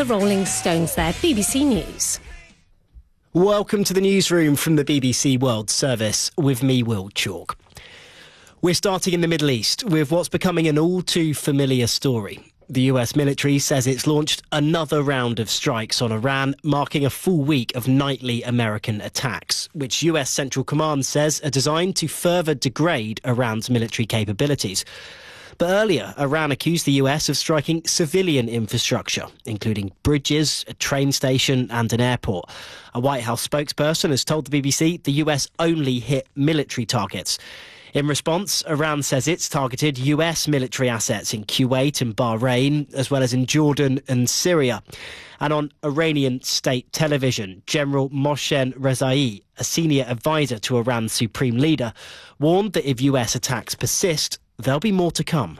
The Rolling Stones there, BBC News. Welcome to the newsroom from the BBC World Service with me, Will Chalk. We're starting in the Middle East with what's becoming an all too familiar story. The US military says it's launched another round of strikes on Iran, marking a full week of nightly American attacks, which US Central Command says are designed to further degrade Iran's military capabilities. But earlier, Iran accused the US of striking civilian infrastructure, including bridges, a train station and an airport. A White House spokesperson has told the BBC the US only hit military targets. In response, Iran says it's targeted US military assets in Kuwait and Bahrain, as well as in Jordan and Syria. And on Iranian state television, General Mohsen Rezai, a senior advisor to Iran's supreme leader, warned that if US attacks persist, there'll be more to come.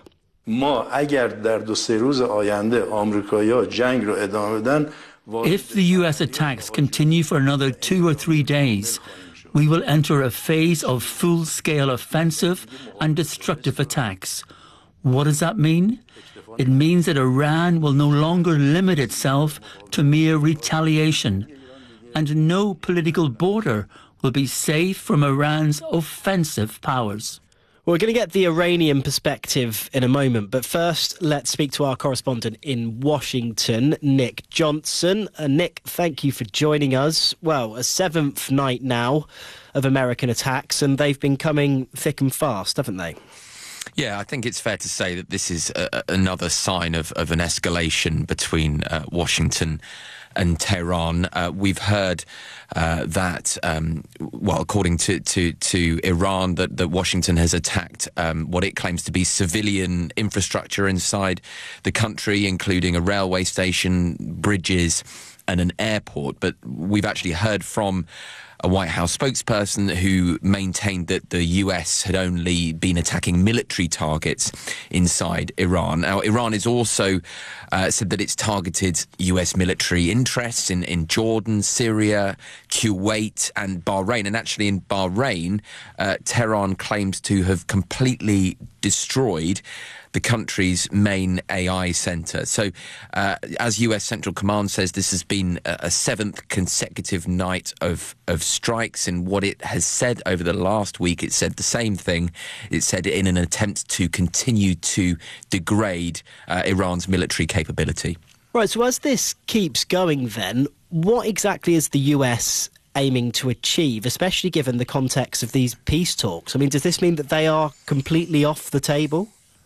If the US attacks continue for another 2 or 3 days, we will enter a phase of full-scale offensive and destructive attacks. What does that mean? It means that Iran will no longer limit itself to mere retaliation, and no political border will be safe from Iran's offensive powers. We're going to get the Iranian perspective in a moment, but first let's speak to our correspondent in Washington, Nick Johnson. Nick, thank you for joining us. Well, a seventh night now of American attacks, and they've been coming thick and fast, haven't they? Yeah, I think it's fair to say that this is another sign of an escalation between Washington and Tehran. We've heard that, according to Iran, that Washington has attacked what it claims to be civilian infrastructure inside the country, including a railway station, bridges and an airport. But we've actually heard from a White House spokesperson who maintained that the US had only been attacking military targets inside Iran. Now, Iran has also said that it's targeted US military interests in Jordan, Syria, Kuwait and Bahrain. And actually in Bahrain, Tehran claims to have completely destroyed the country's main AI centre. So, as US Central Command says, this has been a seventh consecutive night of strikes. And what it has said over the last week, it said the same thing. It said in an attempt to continue to degrade Iran's military capability. Right, so as this keeps going then, what exactly is the US aiming to achieve, especially given the context of these peace talks? I mean, does this mean that they are completely off the table?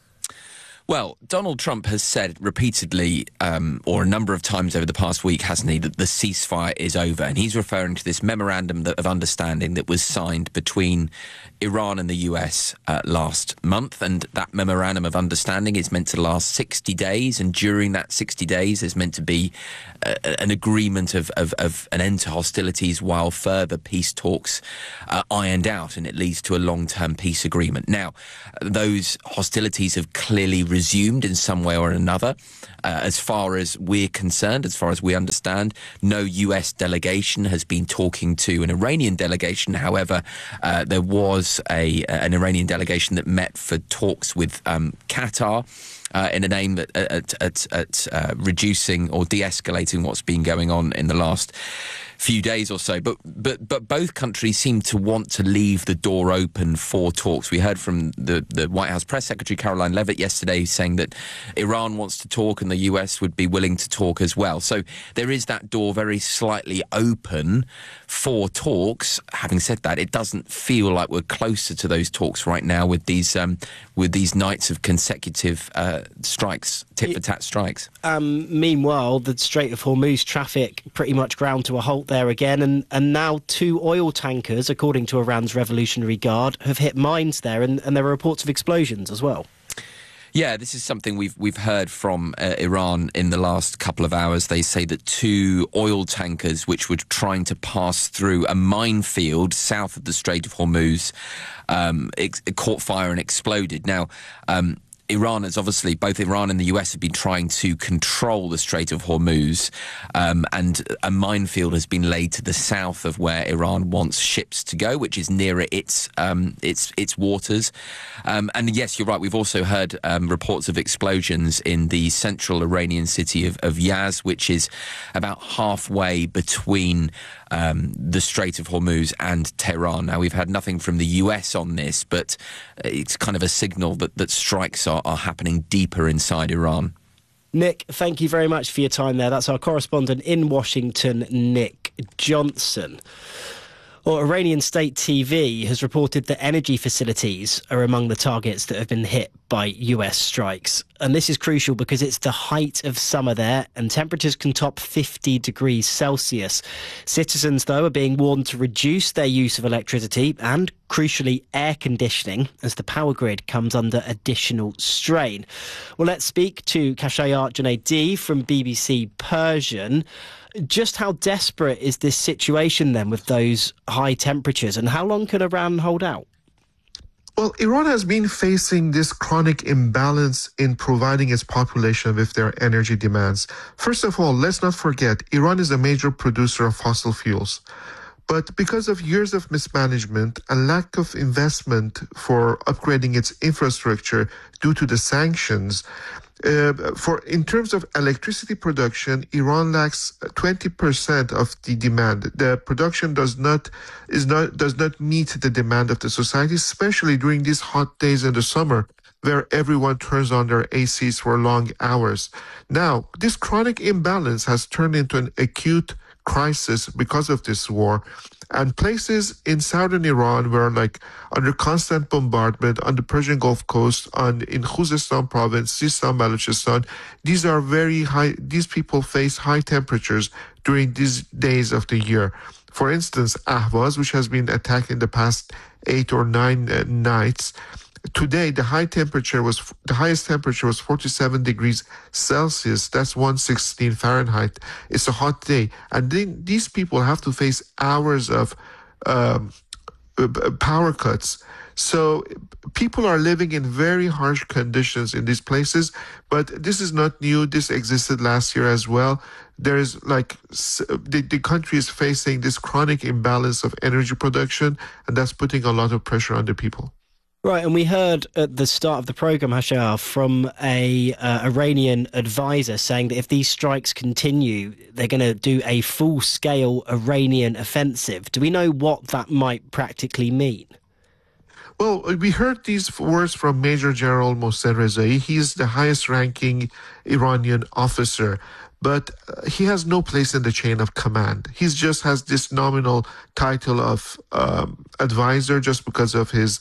Well, Donald Trump has said repeatedly, or a number of times over the past week, hasn't he, that the ceasefire is over. And he's referring to this memorandum of understanding that was signed between Iran and the US last month. And that memorandum of understanding is meant to last 60 days. And during that 60 days, there's meant to be an agreement of an end to hostilities while further peace talks ironed out. And it leads to a long-term peace agreement. Now, those hostilities have clearly resumed in some way or another. As far as we're concerned, as far as we understand, no US delegation has been talking to an Iranian delegation. However, there was an Iranian delegation that met for talks with Qatar in an aim at reducing or de-escalating what's been going on in the last few days or so. But both countries seem to want to leave the door open for talks. We heard from the White House Press Secretary Caroline Leavitt yesterday saying that Iran wants to talk and the US would be willing to talk as well. So there is that door very slightly open for talks. Having said that, it doesn't feel like we're closer to those talks right now with these nights of consecutive strikes, tit-for-tat strikes. Meanwhile, the Strait of Hormuz traffic pretty much ground to a halt there again, and now 2 oil tankers, according to Iran's Revolutionary Guard, have hit mines there, and there are reports of explosions as well. Yeah, this is something we've heard from Iran in the last couple of hours. They say that 2 oil tankers, which were trying to pass through a minefield south of the Strait of Hormuz, it caught fire and exploded. Now, Iran has obviously, both Iran and the US have been trying to control the Strait of Hormuz, and a minefield has been laid to the south of where Iran wants ships to go, which is nearer its waters. And yes, you're right, we've also heard reports of explosions in the central Iranian city of Yaz, which is about halfway between the Strait of Hormuz and Tehran. Now, we've had nothing from the US on this, but it's kind of a signal that strikes are happening deeper inside Iran. Nick, thank you very much for your time there. That's our correspondent in Washington, Nick Johnson. Well, Iranian state TV has reported that energy facilities are among the targets that have been hit by US strikes. And this is crucial because it's the height of summer there and temperatures can top 50 degrees Celsius. Citizens, though, are being warned to reduce their use of electricity and, crucially, air conditioning as the power grid comes under additional strain. Well, let's speak to Khashayar Junaidi from BBC Persian. Just how desperate is this situation then with those high temperatures, and how long can Iran hold out? Well, Iran has been facing this chronic imbalance in providing its population with their energy demands. First of all, let's not forget, Iran is a major producer of fossil fuels. But because of years of mismanagement and lack of investment for upgrading its infrastructure due to the sanctions, in terms of electricity production, Iran lacks 20% of the demand. The production does not meet the demand of the society, especially during these hot days in the summer, where everyone turns on their ACs for long hours. Now, this chronic imbalance has turned into an acute crisis because of this war. And places in southern Iran were under constant bombardment on the Persian Gulf coast, in Khuzestan province, Sistan, Balochistan. These are very high. These people face high temperatures during these days of the year. For instance, Ahvaz, which has been attacked in the past 8 or 9 nights. Today, the highest temperature was 47 degrees Celsius. That's 116 Fahrenheit. It's a hot day. And then these people have to face hours of power cuts. So people are living in very harsh conditions in these places. But this is not new. This existed last year as well. There is the country is facing this chronic imbalance of energy production, and that's putting a lot of pressure on the people. Right, and we heard at the start of the programme, Khashayar, from a Iranian advisor saying that if these strikes continue, they're going to do a full-scale Iranian offensive. Do we know what that might practically mean? Well, we heard these words from Major General Mohsen Rezai. He's the highest-ranking Iranian officer, but he has no place in the chain of command. He just has this nominal title of advisor just because of his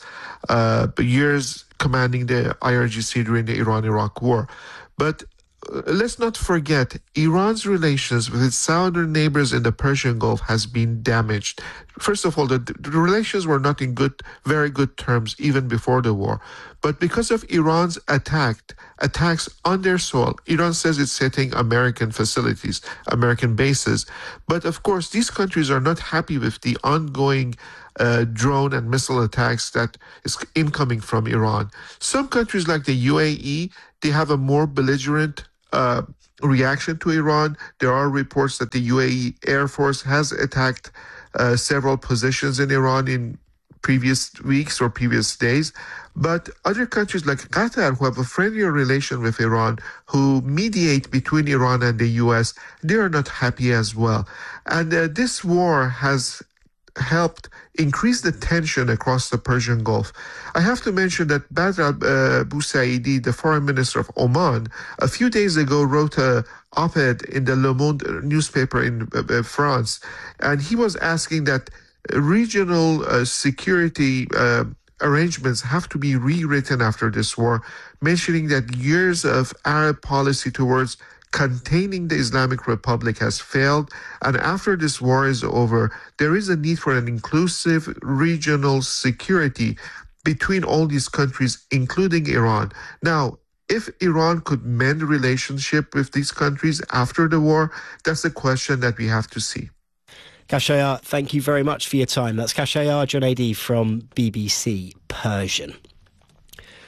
years commanding the IRGC during the Iran-Iraq war. But let's not forget, Iran's relations with its southern neighbors in the Persian Gulf has been damaged. First of all, the relations were not in very good terms even before the war. But because of Iran's attacks on their soil, Iran says it's hitting American facilities, American bases. But of course, these countries are not happy with the ongoing drone and missile attacks that is incoming from Iran. Some countries like the UAE, they have a more belligerent reaction to Iran. There are reports that the UAE Air Force has attacked several positions in Iran in previous weeks or previous days. But other countries like Qatar, who have a friendlier relation with Iran, who mediate between Iran and the US, they are not happy as well. And this war has helped increase the tension across the Persian Gulf. I have to mention that Badr al-Busaidi, the foreign minister of Oman, a few days ago wrote an op-ed in the Le Monde newspaper in France, and he was asking that regional security arrangements have to be rewritten after this war, mentioning that years of Arab policy towards containing the Islamic Republic has failed, and after this war is over, there is a need for an inclusive regional security between all these countries, including Iran. Now, if Iran could mend relationship with these countries after the war, that's a question that we have to see. Khashayar, thank you very much for your time. That's Khashayar Junaidi from BBC Persian.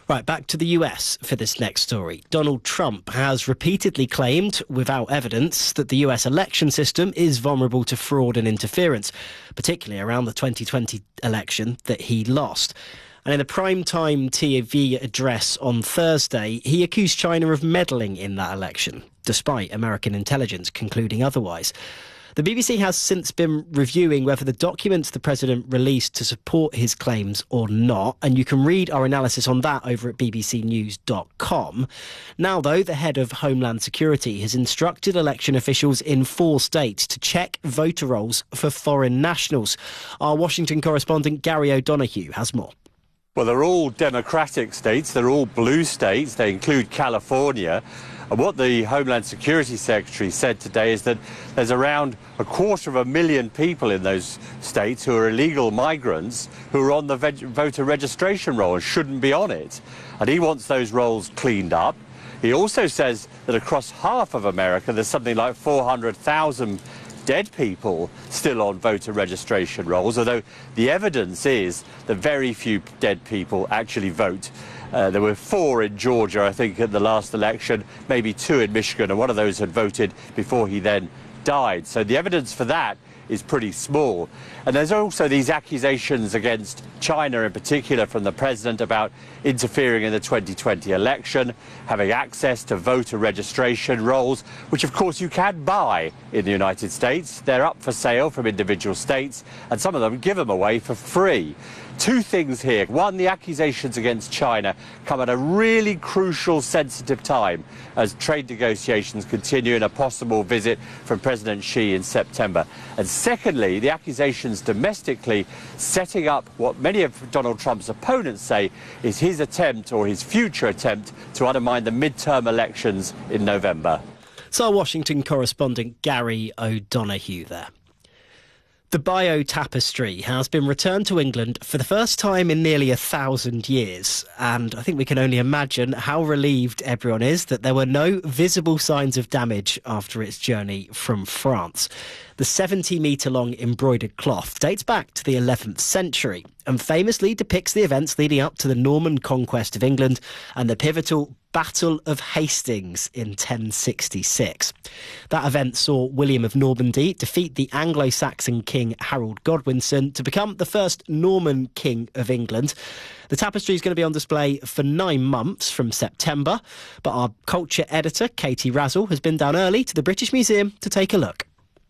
Right, back to the US for this next story. Donald Trump has repeatedly claimed, without evidence, that the US election system is vulnerable to fraud and interference, particularly around the 2020 election that he lost. And in a primetime TV address on Thursday, he accused China of meddling in that election, despite American intelligence concluding otherwise. The BBC has since been reviewing whether the documents the president released to support his claims or not, and you can read our analysis on that over at bbcnews.com. Now, though, the head of Homeland Security has instructed election officials in 4 states to check voter rolls for foreign nationals. Our Washington correspondent Gary O'Donoghue has more. Well, they're all Democratic states, they're all blue states, they include California. And what the Homeland Security Secretary said today is that there's around 250,000 people in those states who are illegal migrants who are on the voter registration roll and shouldn't be on it. And he wants those rolls cleaned up. He also says that across half of America, there's something like 400,000 dead people still on voter registration rolls, although the evidence is that very few dead people actually vote. There were 4 in Georgia, I think, at the last election, maybe 2 in Michigan, and one of those had voted before he then died. So the evidence for that is pretty small. And there's also these accusations against China in particular from the president about interfering in the 2020 election, having access to voter registration rolls, which of course you can buy in the United States. They're up for sale from individual states, and some of them give them away for free. 2 things here. One, the accusations against China come at a really crucial, sensitive time as trade negotiations continue and a possible visit from President Xi in September. And secondly, the accusations domestically setting up what many of Donald Trump's opponents say is his attempt or his future attempt to undermine the midterm elections in November. So our Washington correspondent Gary O'Donoghue there. The Bayeux Tapestry has been returned to England for the first time in nearly 1,000 years. And I think we can only imagine how relieved everyone is that there were no visible signs of damage after its journey from France. The 70-metre-long embroidered cloth dates back to the 11th century and famously depicts the events leading up to the Norman conquest of England and the pivotal Battle of Hastings in 1066. That event saw William of Normandy defeat the Anglo-Saxon king Harold Godwinson to become the first Norman king of England. The tapestry is going to be on display for 9 months from September, but our culture editor, Katie Razzle, has been down early to the British Museum to take a look.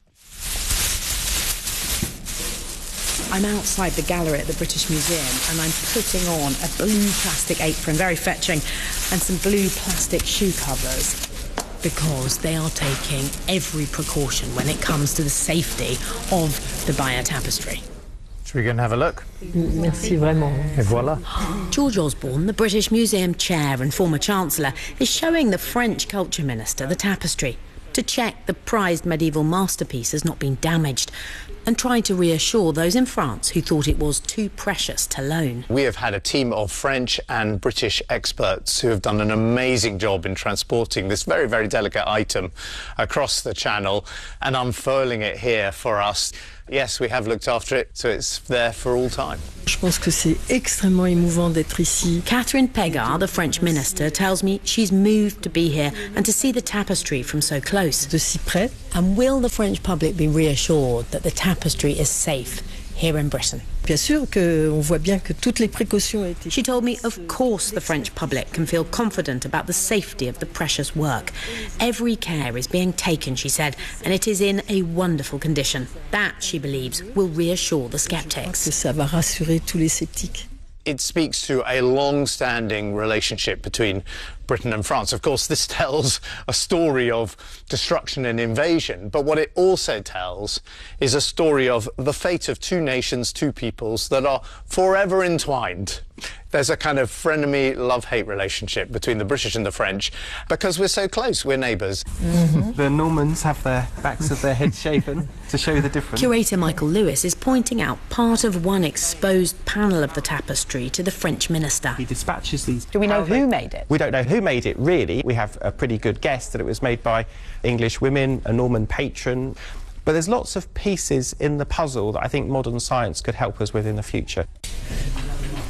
I'm outside the gallery at the British Museum and I'm putting on a blue plastic apron, very fetching, and some blue plastic shoe covers because they are taking every precaution when it comes to the safety of the Bayeux Tapestry. Should we go and have a look? Merci vraiment. Et voilà. George Osborne, the British Museum chair and former Chancellor, is showing the French Culture Minister the tapestry to check the prized medieval masterpiece has not been damaged and trying to reassure those in France who thought it was too precious to loan. We have had a team of French and British experts who have done an amazing job in transporting this very, very delicate item across the channel and unfurling it here for us. Yes, we have looked after it, so it's there for all time. Je pense que c'est extrêmement émouvant d'être ici. Catherine Pégard, the French minister, tells me she's moved to be here and to see the tapestry from so close. De si près. And will the French public be reassured that the tapestry is safe here in Britain? Bien sûr qu'on voit bien que toutes les précautions ont été... She told me, of course, the French public can feel confident about the safety of the precious work. Every care is being taken, she said, and it is in a wonderful condition. That, she believes, will reassure the sceptics. Ça va rassurer tous les sceptiques. It speaks to a long-standing relationship between Britain and France. Of course, this tells a story of destruction and invasion, but what it also tells is a story of the fate of 2 nations, 2 peoples that are forever entwined. There's a kind of frenemy, love-hate relationship between the British and the French because we're so close, we're neighbours. Mm-hmm. The Normans have their backs of their heads shaven to show the difference. Curator Michael Lewis is pointing out part of one exposed panel of the tapestry to the French minister. He dispatches these... Do we know who made it? We don't know who made it, really. We have a pretty good guess that it was made by English women, a Norman patron. But there's lots of pieces in the puzzle that I think modern science could help us with in the future.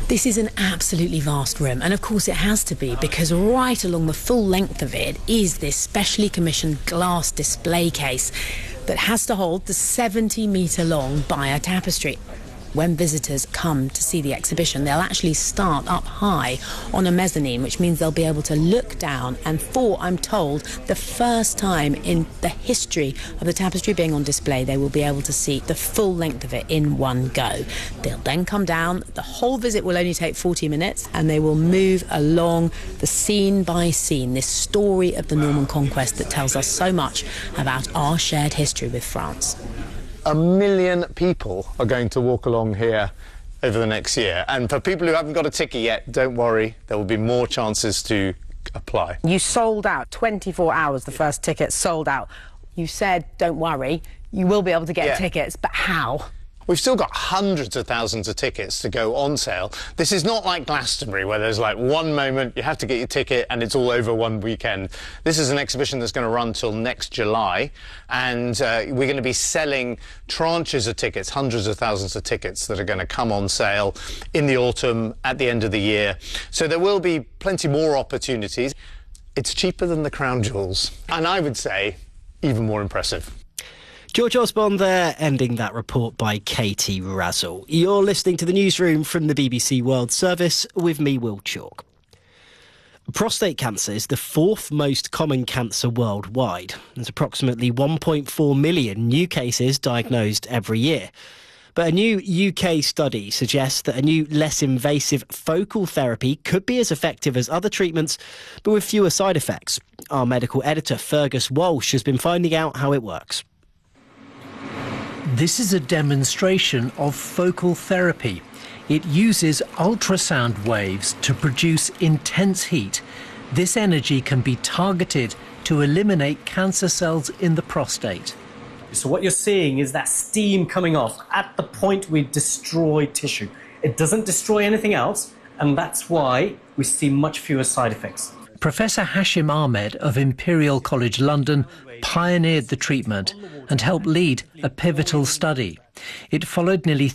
This is an absolutely vast room, and of course it has to be, because right along the full length of it is this specially commissioned glass display case that has to hold the 70-metre-long Bayer tapestry. When visitors come to see the exhibition, they'll actually start up high on a mezzanine, which means they'll be able to look down, and for, I'm told, the first time in the history of the tapestry being on display, they will be able to see the full length of it in one go. They'll then come down. The whole visit will only take 40 minutes, and they will move along the scene by scene, this story of the Norman conquest that tells us so much about our shared history with France. 1 million people are going to walk along here over the next year. And for people who haven't got a ticket yet, don't worry, there will be more chances to apply. You sold out, 24 hours, the first ticket sold out. You said, don't worry, you will be able to get tickets, but how? We've still got hundreds of thousands of tickets to go on sale. This is not like Glastonbury, where there's like one moment, you have to get your ticket, and it's all over one weekend. This is an exhibition that's going to run till next July, and we're going to be selling tranches of tickets, hundreds of thousands of tickets that are going to come on sale in the autumn, at the end of the year. So there will be plenty more opportunities. It's cheaper than the Crown Jewels, and I would say even more impressive. George Osborne there, ending that report by Katie Razzle. You're listening to the newsroom from the BBC World Service with me, Will Chalk. Prostate cancer is the fourth most common cancer worldwide. There's approximately 1.4 million new cases diagnosed every year. But a new UK study suggests that a new, less invasive focal therapy could be as effective as other treatments, but with fewer side effects. Our medical editor, Fergus Walsh, has been finding out how it works. This is a demonstration of focal therapy. It uses ultrasound waves to produce intense heat. This energy can be targeted to eliminate cancer cells in the prostate. So what you're seeing is that steam coming off at the point we destroy tissue. It doesn't destroy anything else, and that's why we see much fewer side effects. Professor Hashim Ahmed of Imperial College London pioneered the treatment and helped lead a pivotal study. It followed nearly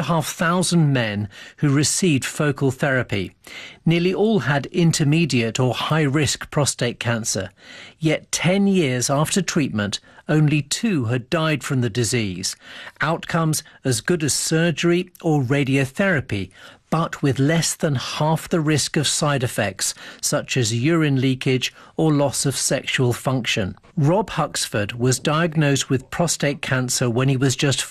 3,500 men who received focal therapy. Nearly all had intermediate or high-risk prostate cancer. Yet 10 years after treatment, only 2 had died from the disease. Outcomes as good as surgery or radiotherapy, but with less than half the risk of side effects, such as urine leakage or loss of sexual function. Rob Huxford was diagnosed with prostate cancer when he was just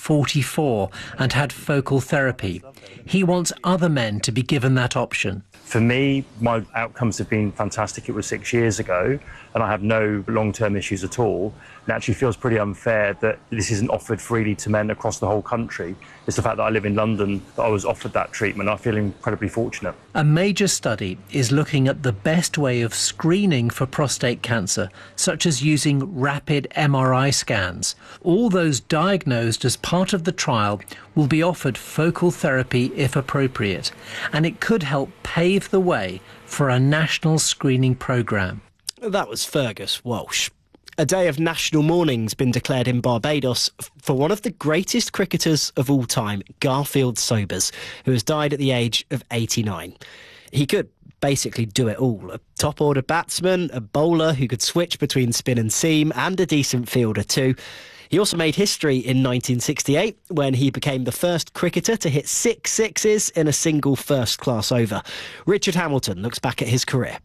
44 and had focal therapy. He wants other men to be given that option. For me, my outcomes have been fantastic. It was 6 years ago, and I have no long-term issues at all. It actually feels pretty unfair that this isn't offered freely to men across the whole country. It's the fact that I live in London that I was offered that treatment. I feel incredibly fortunate. A major study is looking at the best way of screening for prostate cancer, such as using rapid MRI scans. All those diagnosed as part of the trial will be offered focal therapy if appropriate, and it could help pave the way for a national screening programme. That was Fergus Walsh. A day of national mourning's been declared in Barbados for one of the greatest cricketers of all time, Garfield Sobers, who has died at the age of 89. He could basically do it all. A top-order batsman, a bowler who could switch between spin and seam, and a decent fielder too. He also made history in 1968 when he became the first cricketer to hit 6 sixes in a single first-class over. Richard Hamilton looks back at his career.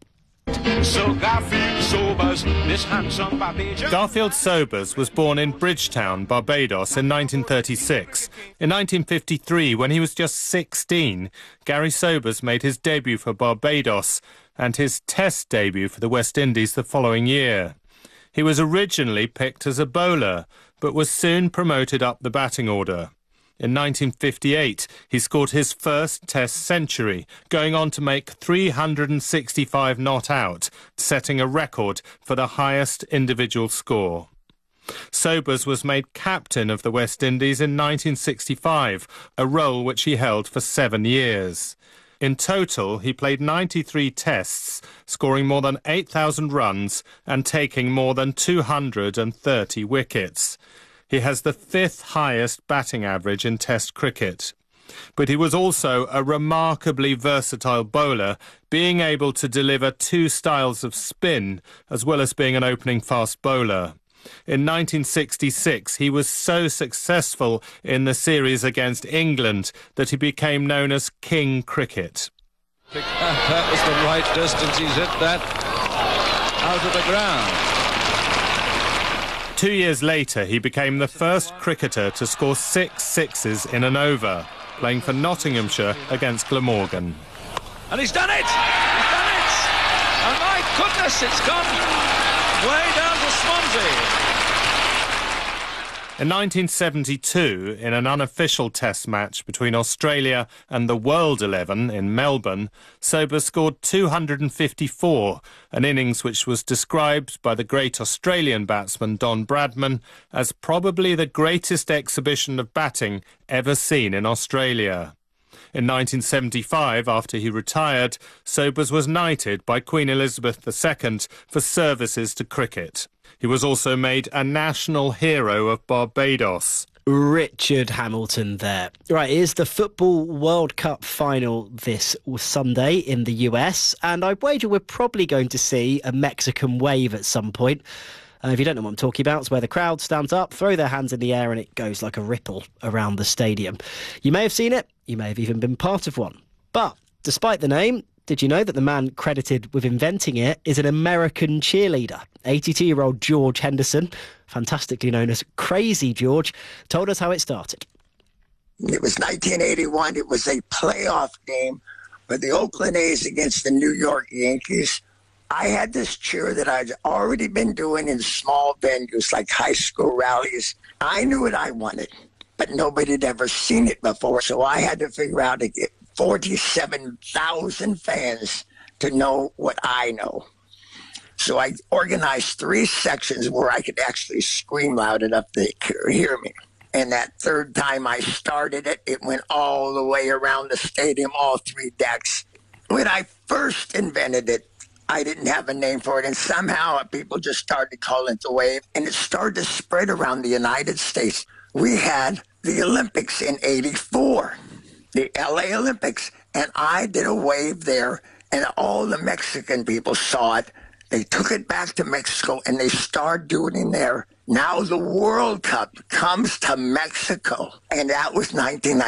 So Garfield Sobers, this handsome Barbados. Garfield Sobers was born in Bridgetown, Barbados in 1936. In 1953, when he was just 16, Gary Sobers made his debut for Barbados and his Test debut for the West Indies the following year. He was originally picked as a bowler, but was soon promoted up the batting order. In 1958, he scored his first Test century, going on to make 365 not out, setting a record for the highest individual score. Sobers was made captain of the West Indies in 1965, a role which he held for 7 years. In total, he played 93 tests, scoring more than 8,000 runs and taking more than 230 wickets. He has the 5th highest batting average in Test cricket. But he was also a remarkably versatile bowler, being able to deliver two styles of spin, as well as being an opening fast bowler. In 1966, he was so successful in the series against England that he became known as King Cricket. That was the right distance. He's hit that out of the ground. 2 years later, he became the first cricketer to score 6 sixes in an over, playing for Nottinghamshire against Glamorgan. And he's done it! He's done it! And my goodness, it's gone way down to Swansea. In 1972, in an unofficial test match between Australia and the World 11 in Melbourne, Sobers scored 254, an innings which was described by the great Australian batsman Don Bradman as probably the greatest exhibition of batting ever seen in Australia. In 1975, after he retired, Sobers was knighted by Queen Elizabeth II for services to cricket. He was also made a national hero of Barbados. Richard Hamilton there. Right, here's the Football World Cup final this Sunday in the US, and I wager we're probably going to see a Mexican wave at some point. If you don't know what I'm talking about, it's where the crowd stands up, throw their hands in the air, and it goes like a ripple around the stadium. You may have seen it, you may have even been part of one. But despite the name, did you know that the man credited with inventing it is an American cheerleader? 82-year-old George Henderson, fantastically known as Crazy George, told us how it started. It was 1981. It was a playoff game for the Oakland A's against the New York Yankees. I had this cheer that I'd already been doing in small venues like high school rallies. I knew what I wanted, but nobody had ever seen it before, so I had to figure out to get 47,000 fans to know what I know. So I organized 3 sections where I could actually scream loud enough they could hear me. And that third time I started it, it went all the way around the stadium, all 3 decks. When I first invented it, I didn't have a name for it, and somehow people just started calling it the wave, and it started to spread around the United States. We had the Olympics in '84, the LA Olympics, and I did a wave there, and all the Mexican people saw it. They took it back to Mexico, and they started doing it there. Now the World Cup comes to Mexico, and that was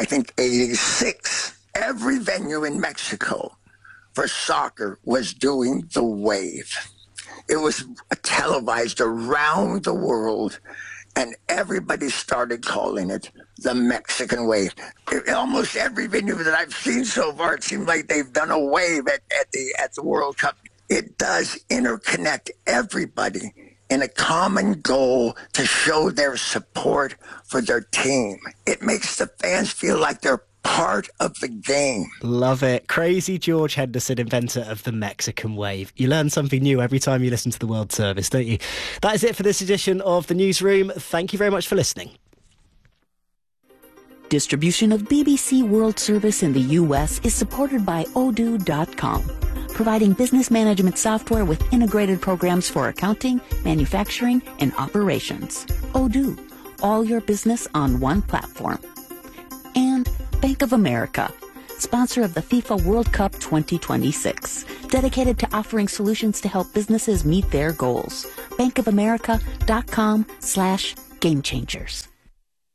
1986. Every venue in Mexico for soccer was doing the wave. It was televised around the world, and everybody started calling it the Mexican wave. Almost every venue that I've seen so far, it seems like they've done a wave at the World Cup. It does interconnect everybody in a common goal to show their support for their team. It makes the fans feel like they're part of the game. Love it. Crazy George Henderson, inventor of the Mexican wave. You learn something new every time you listen to the World Service, don't you? That is it for this edition of The Newsroom. Thank you very much for listening. Distribution of BBC World Service in the U.S. is supported by Odoo.com, providing business management software with integrated programs for accounting, manufacturing, and operations. Odoo, all your business on one platform. And Bank of America, sponsor of the FIFA World Cup 2026, dedicated to offering solutions to help businesses meet their goals. bankofamerica.com/gamechangers.